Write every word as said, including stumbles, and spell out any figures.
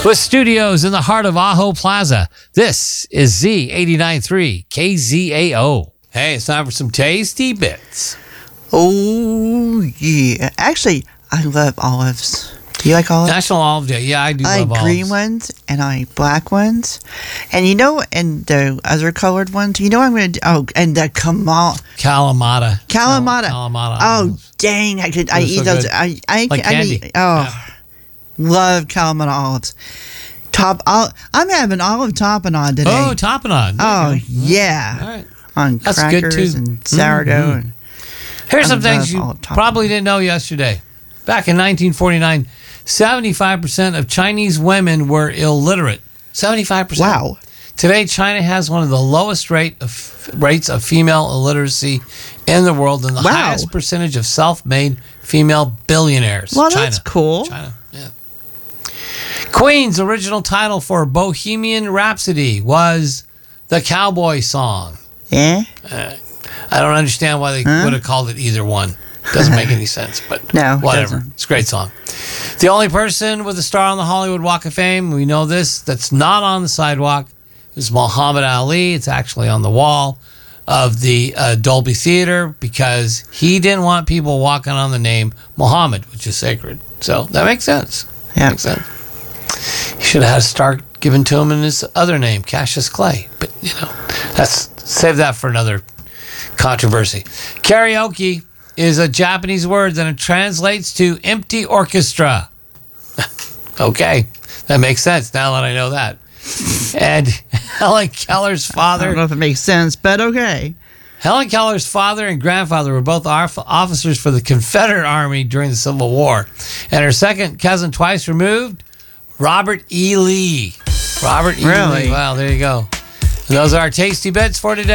with studios in the heart of Ajo Plaza. This is Z eighty-nine point three K Z A O. Hey, it's time for some tasty bits. Oh, yeah. Actually, I love olives. Do you like olives? National Olive Day. Yeah, I do I love like olives. green ones and I like black ones. And you know, and the other colored ones, you know what I'm going to do? Oh, and the Kamal. Kalamata. Kalamata. Kalamata Oh, olives. dang. I could, I Those are eat so those. good. I, I, Like I candy. eat, oh, Yeah. love Kalamata olives. Top, ol- I'm having olive tapenade today. Oh, tapenade. There Oh, you go. yeah. All right. On That's good, crackers too. and sourdough. Mhm. And, Here's I some things love you olive tapenade. probably didn't know yesterday. Back in nineteen forty-nine, seventy-five percent of Chinese women were illiterate. seventy-five percent. wow. Today, China has one of the lowest rate of rates of female illiteracy in the world and the Wow. highest percentage of self-made female billionaires. Well, China. that's cool. China, yeah. Queen's original title for Bohemian Rhapsody was the Cowboy Song. Yeah? I don't understand why they Huh? would have called it either one. Doesn't make any sense, but No, it whatever. doesn't. It's a great song. The only person with a star on the Hollywood Walk of Fame, we know this, that's not on the sidewalk is Muhammad Ali. It's actually on the wall of the uh, Dolby Theater because he didn't want people walking on the name Muhammad, which is sacred. So that makes sense. Yeah. Makes sense. He should have had a star given to him in his other name, Cassius Clay. But, you know, that's save that for another controversy. Karaoke is a Japanese word and it translates to empty orchestra. Okay, that makes sense now that I know that. And Helen Keller's I father, don't know if it makes sense, but okay. Helen Keller's father and grandfather were both arf- officers for the Confederate Army during the Civil War. And her second cousin twice removed, Robert E. Lee. Robert E. Really? Lee. Wow, there you go. And those are our tasty bits for today.